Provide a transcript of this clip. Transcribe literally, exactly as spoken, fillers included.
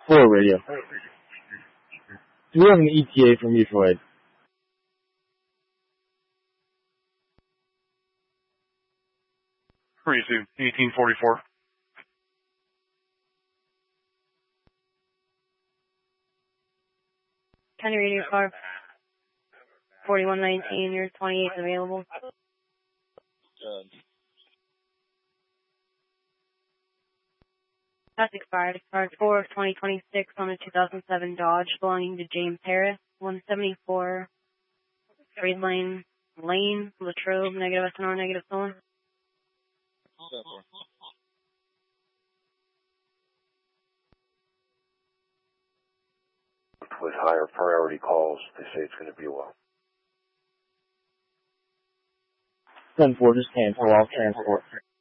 four radio. Do we have an E T A from mutual aid? Received, eighteen forty-four. County radio car forty-one nineteen, your twenty-eight available. Good. That's expired. Expired four of twenty twenty-six on a two thousand seven Dodge belonging to James Harris, one seventy-four Trade Lane, Lane, Latrobe, negative S N R, negative solar. With higher priority calls, they say it's going to be a while. ten four, just cancel all transport.